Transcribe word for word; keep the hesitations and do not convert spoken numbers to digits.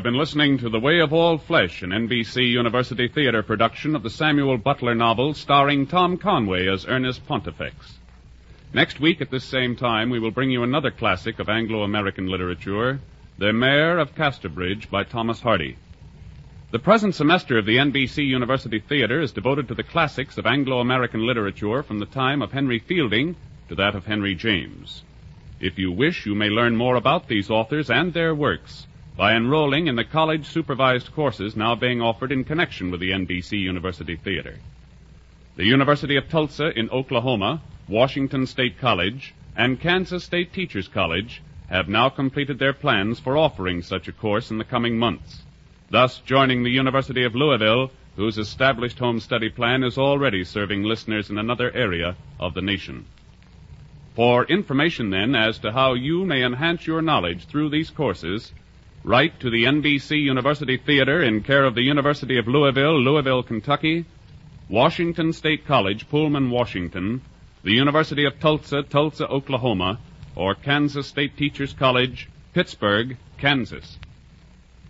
have been listening to The Way of All Flesh, an N B C University Theater production of the Samuel Butler novel starring Tom Conway as Ernest Pontifex. Next week at this same time, we will bring you another classic of Anglo-American literature, The Mayor of Casterbridge by Thomas Hardy. The present semester of the N B C University Theater is devoted to the classics of Anglo-American literature from the time of Henry Fielding to that of Henry James. If you wish, you may learn more about these authors and their works by enrolling in the college-supervised courses now being offered in connection with the N B C University Theater. The University of Tulsa in Oklahoma, Washington State College, and Kansas State Teachers College have now completed their plans for offering such a course in the coming months, thus joining the University of Louisville, whose established home study plan is already serving listeners in another area of the nation. For information, then, as to how you may enhance your knowledge through these courses, write to the N B C University Theater in care of the University of Louisville, Louisville, Kentucky, Washington State College, Pullman, Washington, the University of Tulsa, Tulsa, Oklahoma, or Kansas State Teachers College, Pittsburgh, Kansas.